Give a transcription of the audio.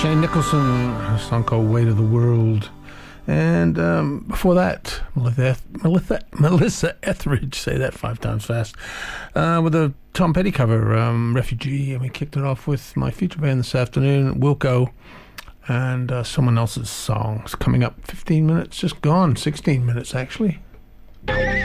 Shane Nicholson, a song called Weight of the World. And before that, Melissa Etheridge, say that 5 times fast, with a Tom Petty cover, Refugee. And we kicked it off with my feature band this afternoon, Wilco, and someone else's songs. Coming up 15 minutes, just gone, 16 minutes actually.